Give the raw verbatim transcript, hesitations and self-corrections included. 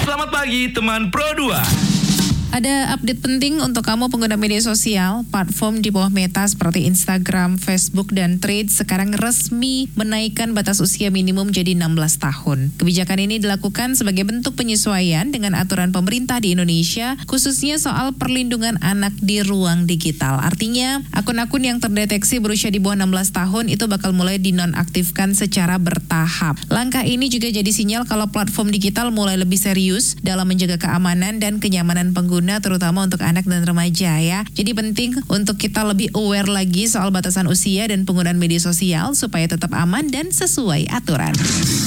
Selamat pagi teman Pro dua. Ada update penting untuk kamu pengguna media sosial. Platform di bawah Meta seperti Instagram, Facebook, dan Threads sekarang resmi menaikkan batas usia minimum jadi enam belas tahun. Kebijakan ini dilakukan sebagai bentuk penyesuaian dengan aturan pemerintah di Indonesia, khususnya soal perlindungan anak di ruang digital. Artinya, akun-akun yang terdeteksi berusia di bawah enam belas tahun itu bakal mulai dinonaktifkan secara bertahap. Langkah ini juga jadi sinyal kalau platform digital mulai lebih serius dalam menjaga keamanan dan kenyamanan pengguna, terutama untuk anak dan remaja ya. Jadi penting untuk kita lebih aware lagi soal batasan usia dan penggunaan media sosial supaya tetap aman dan sesuai aturan.